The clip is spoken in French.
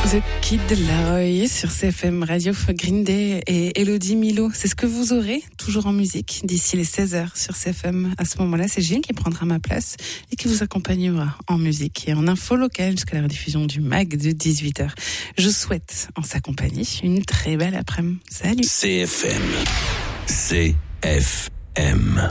The Kid Laroi sur CFM Radio, Green Day et Elodie Milo. C'est ce que vous aurez toujours en musique d'ici les 16h sur CFM. À ce moment-là, c'est Gilles qui prendra ma place et qui vous accompagnera en musique et en info locale jusqu'à la rediffusion du MAG de 18h. Je souhaite en sa compagnie une très belle après-midi. Salut. CFM. CFM.